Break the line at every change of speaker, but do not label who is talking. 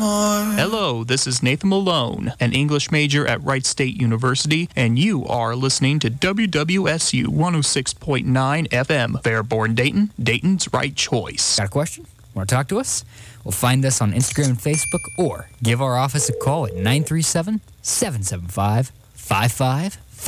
Hello, this is Nathan Malone, an English major at Wright State University, and you are listening to WWSU 106.9 FM, Fairborn, Dayton, Dayton's right choice.
Got a question? Want to talk to us? Well, find us on Instagram and Facebook, or give our office a call at 937-775-5555.